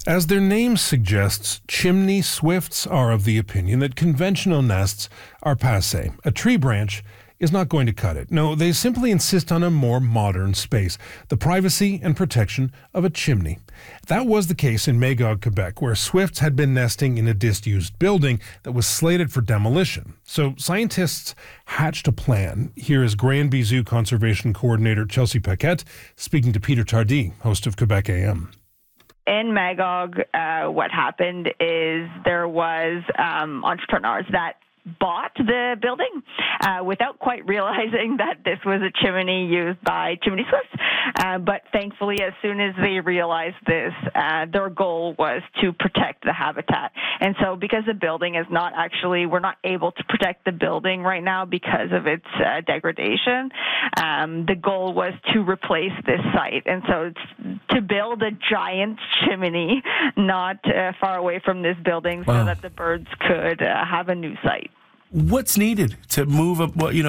As their name suggests, chimney swifts are of the opinion that conventional nests are passé. A tree branch is not going to cut it. No, they simply insist on a more modern space, the privacy and protection of a chimney. That was the case in Magog, Quebec, where swifts had been nesting in a disused building that was slated for demolition. So scientists hatched a plan. Here is Granby Zoo Conservation Coordinator Chelsea Paquette speaking to Peter Tardy, host of Quebec AM. In Magog, what happened is there was entrepreneurs that bought the building without quite realizing that this was a chimney used by chimney swifts. But thankfully, as soon as they realized this, their goal was to protect the habitat. And so because the building is not actually, we're not able to protect the building right now because of its degradation, the goal was to replace this site. And so it's to build a giant chimney not far away from this building so that the birds could have a new site. What's needed to move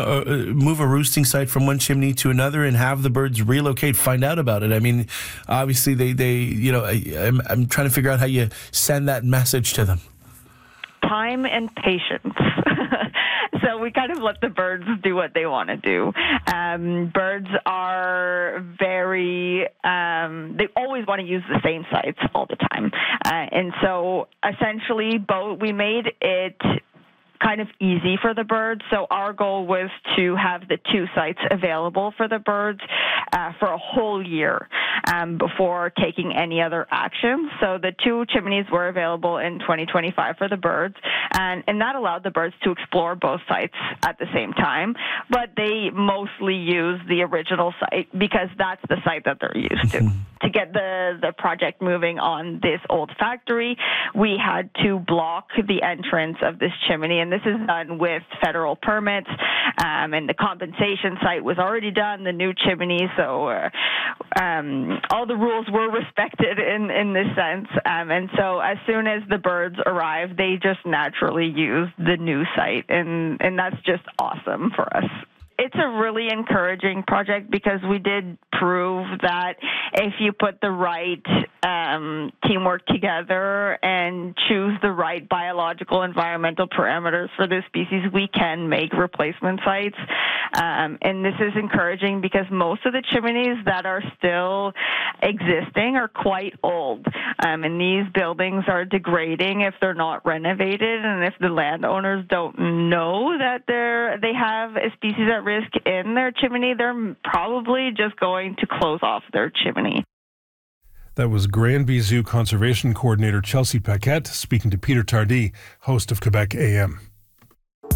a roosting site from one chimney to another and have the birds relocate, find out about it? I mean, obviously I'm trying to figure out how you send that message to them. Time and patience. So we kind of let the birds do what they want to do. Birds are very, they always want to use the same sites all the time. And so essentially we made it kind of easy for the birds. So our goal was to have the two sites available for the birds for a whole year before taking any other action. So the two chimneys were available in 2025 for the birds, and that allowed the birds to explore both sites at the same time. But they mostly use the original site because that's the site that they're used to. To get the project moving on this old factory, we had to block the entrance of this chimney, and this is done with federal permits, and the compensation site was already done, the new chimney, so all the rules were respected in this sense, and so as soon as the birds arrived, they just naturally used the new site, and that's just awesome for us. It's a really encouraging project because we did prove that if you put the right teamwork together and choose the right biological environmental parameters for this species, we can make replacement sites. And this is encouraging because most of the chimneys that are still existing are quite old. And these buildings are degrading if they're not renovated, and if the landowners don't know that they have a species at risk in their chimney, they're probably just going to close off their chimney. That was Granby Zoo Conservation Coordinator Chelsea Paquette speaking to Peter Tardy, host of Quebec AM.